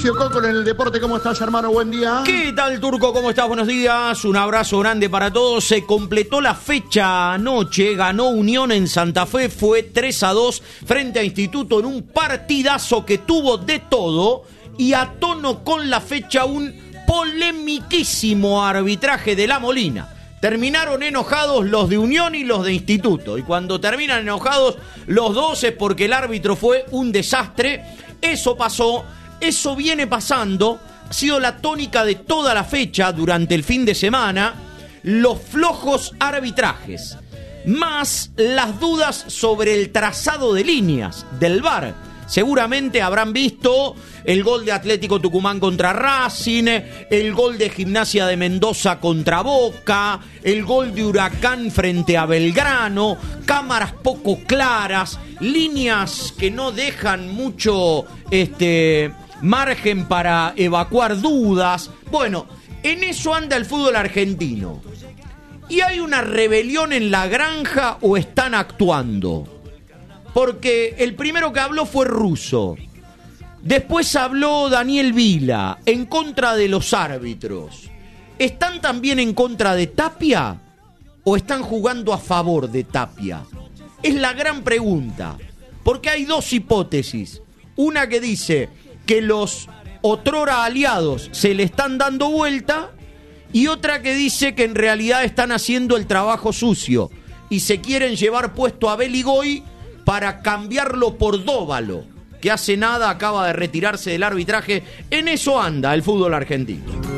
Fabricio Cocol en el deporte. ¿Cómo estás, hermano? Buen día. ¿Qué tal, Turco? ¿Cómo estás? Buenos días. Un abrazo grande para todos. Se completó la fecha anoche. Ganó Unión en Santa Fe. Fue 3-2 frente a Instituto en un partidazo que tuvo de todo. Y a tono con la fecha un polemiquísimo arbitraje de La Molina. Terminaron enojados los de Unión y los de Instituto. Y cuando terminan enojados los dos es porque el árbitro fue un desastre. Eso pasó, eso viene pasando. Ha sido la tónica de toda la fecha durante el fin de semana. Los flojos arbitrajes. Más las dudas sobre el trazado de líneas del VAR. Seguramente habrán visto el gol de Atlético Tucumán contra Racing, el gol de Gimnasia de Mendoza contra Boca, el gol de Huracán frente a Belgrano, cámaras poco claras, líneas que no dejan mucho margen para evacuar dudas. Bueno, en eso anda el fútbol argentino. ¿Y hay una rebelión en la granja o están actuando? Porque el primero que habló fue Russo. Después habló Daniel Vila en contra de los árbitros. ¿Están también en contra de Tapia o están jugando a favor de Tapia? Es la gran pregunta. Porque hay dos hipótesis. Una que dice que los otrora aliados se le están dando vuelta y otra que dice que en realidad están haciendo el trabajo sucio y se quieren llevar puesto a Beligoy para cambiarlo por Dóvalo, que hace nada acaba de retirarse del arbitraje. En eso anda el fútbol argentino.